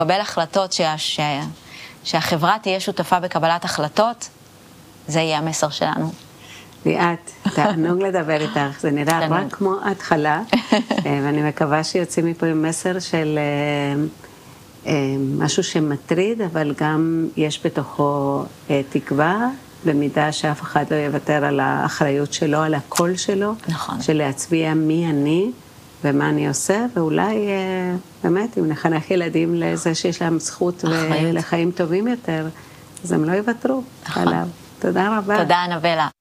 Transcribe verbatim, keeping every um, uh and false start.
לקבל החלטות שה, שה, שהחברה תהיה שותפה בקבלת החלטות, זה יהיה המסר שלנו. ליאת, תענוג לדבר איתך, זה נראה רק כמו התחלה, ואני מקווה שיוצאים מפה עם מסר של משהו שמטריד, אבל גם יש בתוכו תקווה, במידה שאף אחד לא יוותר על האחריות שלו, על הקול שלו, נכון. של להצביע מי אני ומה אני עושה, ואולי באמת אם נחנך ילדים לזה שיש להם זכות לחיים טובים יותר, אז הם לא יוותרו עליו. תודה רבה. תודה, נבלה.